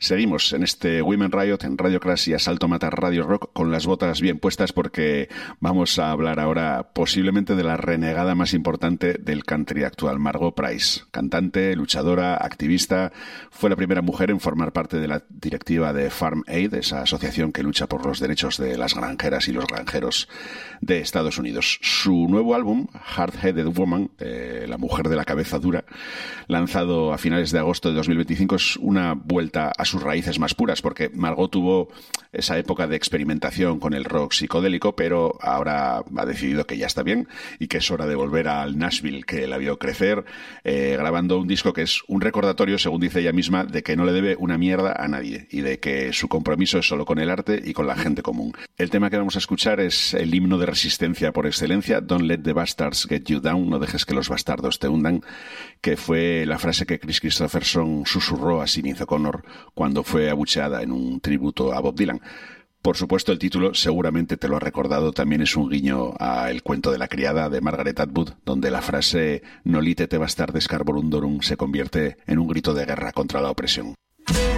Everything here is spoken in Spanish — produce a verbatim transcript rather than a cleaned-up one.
Seguimos en este Women Riot en Radio Crash y Asalto Mata Radio Rock con las botas bien puestas porque vamos a hablar ahora posiblemente de la renegada más importante del country actual, Margo Price. Cantante, luchadora, activista, fue la primera mujer en formar parte de la directiva de Farm Aid, esa asociación que lucha por los derechos de las granjeras y los granjeros de Estados Unidos. Su nuevo álbum, Hard-Headed Woman, eh, La mujer de la cabeza dura, lanzado a finales de agosto de dos mil veinticinco, es una vuelta a sus raíces más puras, porque Margo tuvo esa época de experimentación con el rock psicodélico, pero ahora ha decidido que ya está bien y que es hora de volver al Nashville que la vio crecer, eh, grabando un disco que es un recordatorio, según dice ella misma, de que no le debe una mierda a nadie y de que su compromiso es solo con el arte y con la gente común. El tema que vamos a escuchar es el himno de resistencia por excelencia, Don't Let the Bastards Get You Down, no dejes que los bastardos te hundan, que fue la frase que Chris Christopherson susurró a Sinead O'Connor cuando fue abucheada en un tributo a Bob Dylan. Por supuesto, el título seguramente te lo ha recordado, también es un guiño a El cuento de la criada de Margaret Atwood, donde la frase "Nolite te bastardes carborundorum" se convierte en un grito de guerra contra la opresión.